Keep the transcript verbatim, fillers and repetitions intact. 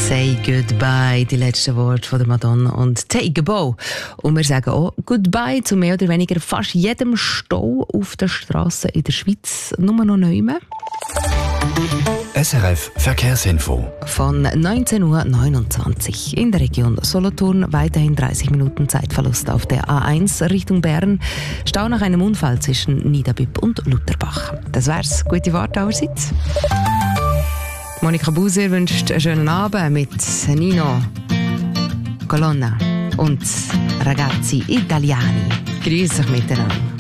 Say Goodbye, die letzten Worte von der Madonna und Take a Bow. Und wir sagen auch Goodbye zu mehr oder weniger fast jedem Stau auf der Straße in der Schweiz. Nur noch neun. S R F Verkehrsinfo. Von neunzehn Uhr neunundzwanzig in der Region Solothurn weiterhin dreißig Minuten Zeitverlust auf der A eins Richtung Bern. Stau nach einem Unfall zwischen Niederbipp und Lutherbach. Das wär's. Gute Worte allerseits. Monika Buser wünscht einen schönen Abend mit Nino Colonna und Ragazzi Italiani. Grüß euch miteinander.